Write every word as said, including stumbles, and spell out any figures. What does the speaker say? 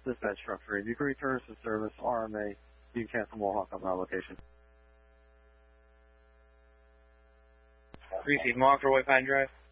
Dispatch truck three. You can return to service R M A. You can cancel Mohawk on my location. Receive Mohawk for White Pine Drive.